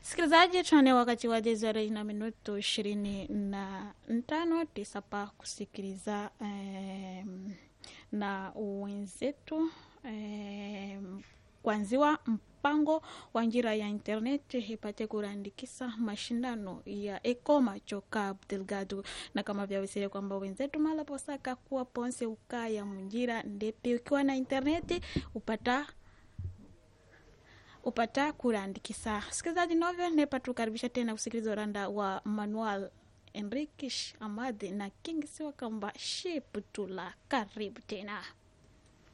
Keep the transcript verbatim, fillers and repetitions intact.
Sikilizaji, tuane wakati wa dezare na minuto ishirini na tano tisapa kusikiliza eh, na wenzetu eh, kwanziwa mpango wa njira ya internet ipate kurandikisa mashindano ya Ekoma choka Abdelgado, na kama vya wisile kwamba wenzetu mala posaka kuwa ponse ukaya munjira ndepi ukiwa na internet upata upata kurandikisa. Sikilizaji novyo nepa tukaribisha tena kusikiliza uranda wa Manuel Enrique Amade na King Siwa kamba ship tula karibu tena.